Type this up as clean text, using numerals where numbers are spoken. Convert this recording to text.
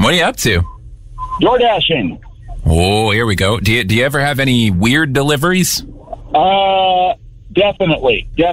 What are you up to? Door dashing. Oh, here we go. Do you ever have any weird deliveries? Definitely.